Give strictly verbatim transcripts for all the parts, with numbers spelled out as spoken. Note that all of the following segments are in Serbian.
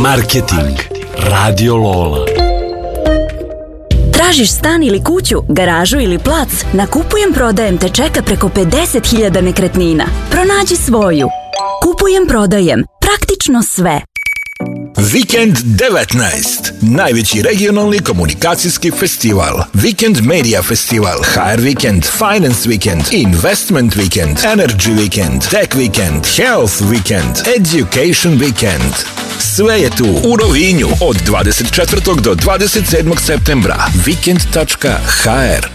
Marketing Radio Lola. Tražiš stan ili kuću, garažu ili plac? Na Kupujem prodajem te čeka preko pedeset hiljada nekretnina. Pronađi svoju. Kupujem prodajem. Praktično sve. Vikend devetnaest. Najveći regionalni komunikacijski festival. Weekend Media Festival, H R Weekend, Finance Weekend, Investment Weekend, Energy Weekend, Tech Weekend, Health Weekend, Education Weekend. Sve je tu u Rovinju od dvadeset četvrtog do dvadeset sedmog septembra. Weekend tačka h r.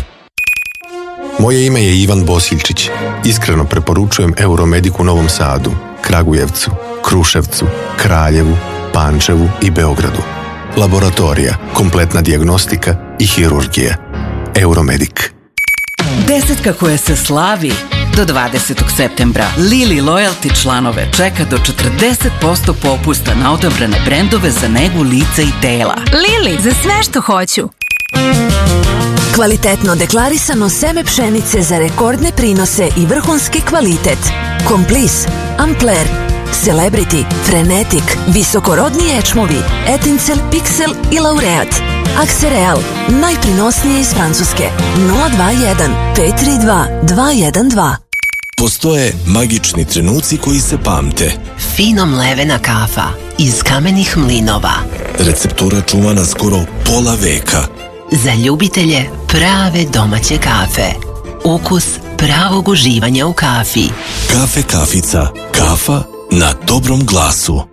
Moje ime je Ivan Bosiljčić. Iskreno preporučujem Euromedic u Novom Sadu, Kragujevcu, Kruševcu, Kraljevu, Pančevu i Beogradu. Laboratorija, kompletna dijagnostika i hirurgija. Euromedic. Desetka koja se slavi do dvadesetog septembra. Lili Loyalty članove čeka do četrdeset posto popusta na odabrane brendove za negu lica i tela. Lili, za sve što hoću. Kvalitetno deklarisano seme pšenice za rekordne prinose i vrhunski kvalitet. Komplis, Ampler, Celebrity, Frenetic, visokorodni ječmovi, Etincel, Pixel i Laureat. Aksereal, najprinosnije iz Francuske. nula dva jedan pet tri dva dva jedan dva. Postoje magični trenuci koji se pamte. Fino mlevena kafa iz kamenih mlinova. Receptura čuvana skoro pola veka. Za ljubitelje prave domaće kafe. Ukus pravog uživanja u kafi. Kafe Kafica. Kafa na dobrom glasu.